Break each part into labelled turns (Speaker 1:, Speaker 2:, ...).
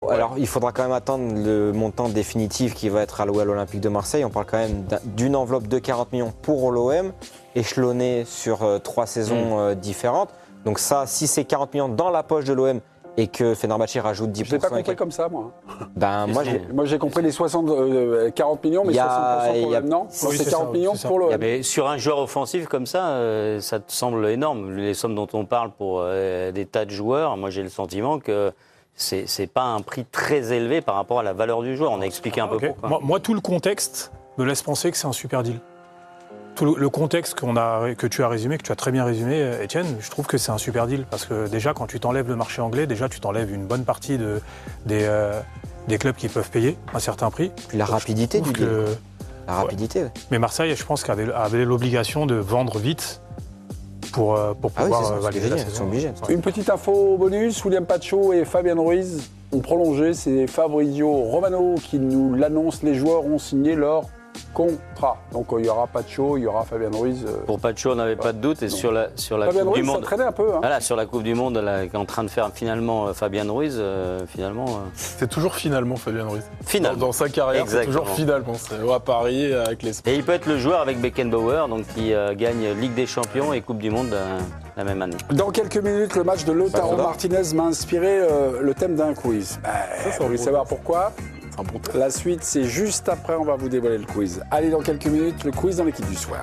Speaker 1: alors il faudra quand même attendre le montant définitif qui va être alloué à l'Olympique de Marseille. On parle quand même d'une enveloppe de 40 millions pour l'OM, échelonnée sur 3 saisons différentes. Donc ça, si c'est 40 millions dans la poche de l'OM et que Fenerbahçe rajoute 10%.
Speaker 2: Je l'ai pas compris comme ça, moi.
Speaker 1: Ben, moi,
Speaker 2: j'ai compris les 40 millions, mais 60% pour l'OM, non, c'est 40 millions pour l'OM.
Speaker 3: Mais sur un joueur offensif comme ça te semble énorme. Les sommes dont on parle pour des tas de joueurs, moi j'ai le sentiment que c'est pas un prix très élevé par rapport à la valeur du joueur. On a expliqué un peu pourquoi.
Speaker 4: Moi, tout le contexte me laisse penser que c'est un super deal. Tout le contexte que tu as résumé, que tu as très bien résumé, Étienne, je trouve que c'est un super deal. Parce que déjà, quand tu t'enlèves le marché anglais, déjà tu t'enlèves une bonne partie des clubs qui peuvent payer un certain prix.
Speaker 1: Puis la rapidité du deal. La rapidité. Ouais.
Speaker 4: Mais Marseille, je pense avait l'obligation de vendre vite pour pouvoir valider la saison.
Speaker 2: Une petite info bonus, William Pacho et Fabien Ruiz ont prolongé. C'est Fabrizio Romano qui nous l'annonce. Les joueurs ont signé leur contrat. Donc il y aura Pacho, il y aura Fabien Ruiz.
Speaker 3: Pour Pacho, on n'avait pas de doute. Et sur la
Speaker 2: Fabien
Speaker 3: Coupe
Speaker 2: Ruiz,
Speaker 3: du Monde,
Speaker 2: ça traînait un peu. Hein.
Speaker 3: Voilà, sur la Coupe du Monde, là, qui est en train de faire finalement Fabien Ruiz,
Speaker 5: C'est toujours finalement Fabien Ruiz.
Speaker 3: Finalement.
Speaker 5: Dans sa carrière,
Speaker 3: Exactement.
Speaker 5: c'est toujours finalement. C'est à Paris avec les.
Speaker 3: Et il peut être le joueur avec Beckenbauer, donc qui gagne Ligue des Champions et Coupe du Monde la même année.
Speaker 2: Dans quelques minutes, le match de Lautaro Martinez m'a inspiré le thème d'un quiz. Vous voulez savoir pourquoi ? La suite, c'est juste après, on va vous dévoiler le quiz. Allez, dans quelques minutes, le quiz dans l'équipe du soir.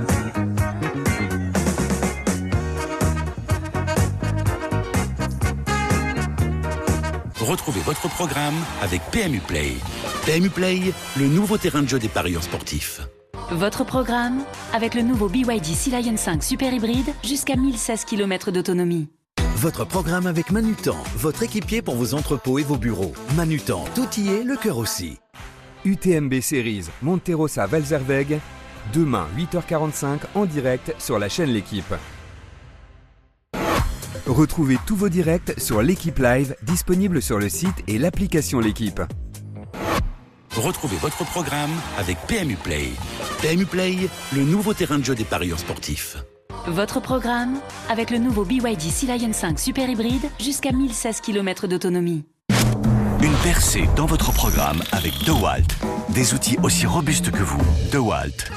Speaker 6: Retrouvez votre programme avec PMU Play. PMU Play, le nouveau terrain de jeu des parieurs sportifs.
Speaker 7: Votre programme avec le nouveau BYD Sea Lion 5 Super Hybride jusqu'à 1016 km d'autonomie.
Speaker 6: Votre programme avec Manutan, votre équipier pour vos entrepôts et vos bureaux. Manutan, tout y est, le cœur aussi.
Speaker 8: UTMB Series Monterosa Valzerweg, demain 8h45 en direct sur la chaîne L'Équipe. Retrouvez tous vos directs sur L'Équipe Live, disponible sur le site et l'application L'Équipe.
Speaker 6: Retrouvez votre programme avec PMU Play. PMU Play, le nouveau terrain de jeu des parieurs sportifs.
Speaker 7: Votre programme avec le nouveau BYD Sea Lion 5 Super Hybride jusqu'à 1016 km d'autonomie.
Speaker 6: Une percée dans votre programme avec DeWalt. Des outils aussi robustes que vous. DeWalt.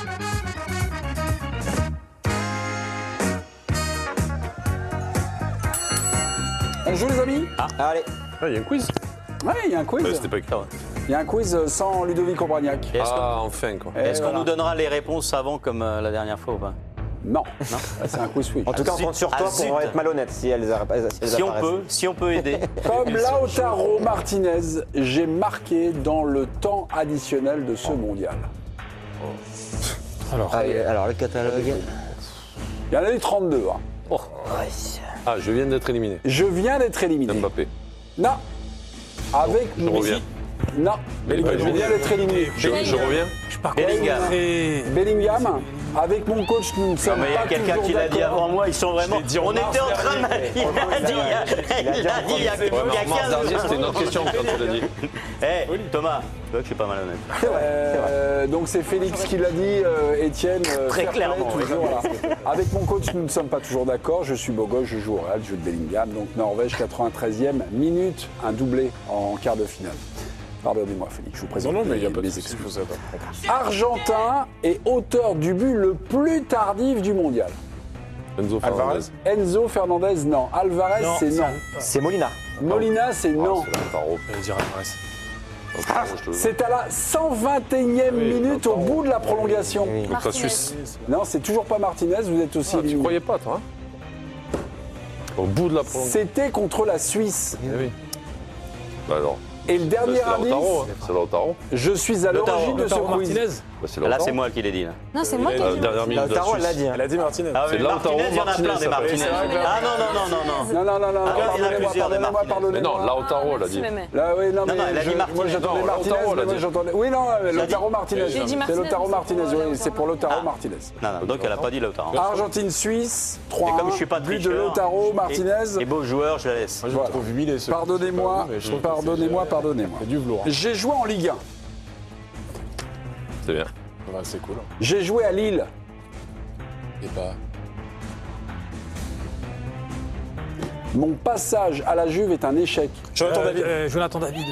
Speaker 2: On joue les amis ?
Speaker 1: Allez.
Speaker 5: Il y a un quiz.
Speaker 2: Ouais, il y a un quiz.
Speaker 5: C'était pas écrit.
Speaker 2: Il y a un quiz sans Ludovic Obraniak.
Speaker 5: Enfin quoi.
Speaker 3: Est-ce qu'on nous donnera les réponses avant comme la dernière fois ou pas ?
Speaker 2: Non. C'est un quiz oui.
Speaker 1: En tout cas, on compte sur toi pour être malhonnête si elles apparaissent.
Speaker 3: Si on peut aider.
Speaker 2: Comme Lautaro Martinez, j'ai marqué dans le temps additionnel de ce mondial.
Speaker 1: Alors le catalogue.
Speaker 2: Il y en a eu 32. Hein.
Speaker 5: Ah, je viens d'être éliminé.
Speaker 2: Je viens d'être éliminé.
Speaker 5: Mbappé.
Speaker 2: Non. Avec
Speaker 5: Je reviens.
Speaker 2: Non.
Speaker 5: Bellingham.
Speaker 2: Je viens d'être éliminé.
Speaker 5: Je reviens.
Speaker 3: Bellingham.
Speaker 2: Avec mon coach, nous ne sommes
Speaker 3: Mais il y a
Speaker 2: pas
Speaker 3: quelqu'un
Speaker 2: toujours
Speaker 3: qui l'a dit
Speaker 2: d'accord.
Speaker 3: avant moi, ils sont vraiment. On était en train de. Il l'a dit il y a 15
Speaker 5: Mars c'était une autre question quand tu l'as dit.
Speaker 3: Thomas, tu vois que je suis pas malhonnête.
Speaker 2: Donc c'est Félix qui l'a dit, Étienne.
Speaker 3: Très clairement.
Speaker 2: Toujours, voilà. Avec mon coach, nous ne sommes pas toujours d'accord. Je suis beau gosse, je joue au Real, je joue de Bellingham. Donc Norvège, 93e minute, un doublé en quart de finale. Pardonnez-moi, Félix, je vous présente.
Speaker 5: Non, mais il n'y a pas de
Speaker 2: mes
Speaker 5: souci.
Speaker 2: excuses. Argentin et auteur du but le plus tardif du mondial.
Speaker 5: Enzo Fernandez.
Speaker 2: Enzo Fernandez, non. Alvarez, c'est non.
Speaker 1: C'est Molina.
Speaker 2: Molina, c'est non.
Speaker 4: Je vais dire Alvarez.
Speaker 2: C'est à la 121e minute au bout de la prolongation.
Speaker 5: Donc la Suisse.
Speaker 2: Non, c'est toujours pas Martinez, vous êtes aussi.
Speaker 5: Tu croyais pas, toi Au bout de la prolongation.
Speaker 2: C'était contre la Suisse.
Speaker 5: Eh oui. Bah alors.
Speaker 2: Et le dernier indice,
Speaker 5: C'est Lautaro.
Speaker 2: je suis à l'origine de ce quiz.
Speaker 3: Là, c'est moi qui l'ai dit. Là.
Speaker 9: Non, c'est moi qui ai dit.
Speaker 5: Dernière minute de la
Speaker 1: Lautaro, elle l'a
Speaker 5: Suisse.
Speaker 1: dit.
Speaker 4: Elle a dit Martinez.
Speaker 3: Ah oui,
Speaker 5: C'est Lautaro
Speaker 3: Martinez, il y en a plein des
Speaker 5: Martinez, ça
Speaker 3: Martinez.
Speaker 5: va.
Speaker 3: Ah non.
Speaker 2: Non,
Speaker 3: Il y en a plusieurs des
Speaker 2: pardonnez-moi.
Speaker 5: Mais non, Lautaro l'a dit.
Speaker 2: Là, oui, non,
Speaker 3: Non, elle a dit Martinez.
Speaker 2: moi j'entendais
Speaker 5: Non,
Speaker 2: Martinez,
Speaker 5: Lautaro,
Speaker 2: mais
Speaker 5: elle a
Speaker 2: moi
Speaker 5: dit.
Speaker 2: j'entendais. Oui, non, Lautaro Martinez.
Speaker 9: J'ai dit
Speaker 2: C'est
Speaker 9: Martinez,
Speaker 2: Lautaro
Speaker 9: c'est
Speaker 2: Martinez,
Speaker 9: pour,
Speaker 2: oui, c'est pour Lautaro
Speaker 3: Ah.
Speaker 2: Martinez.
Speaker 3: Non, donc elle n'a pas dit Lautaro.
Speaker 2: Argentine-Suisse, 3-1.
Speaker 3: Et comme je suis pas
Speaker 2: but de
Speaker 3: tricheur,
Speaker 2: Lautaro Martinez.
Speaker 3: Et beau joueur, je la laisse.
Speaker 5: Moi, je le trouve humilié. ce-
Speaker 2: Pardonnez-moi.
Speaker 5: C'est du velours.
Speaker 2: J'ai joué en Ligue 1.
Speaker 5: C'est bien.
Speaker 4: C'est cool.
Speaker 2: J'ai joué à Lille.
Speaker 4: Et pas.
Speaker 2: Mon passage à la Juve est un échec.
Speaker 4: Jonathan David.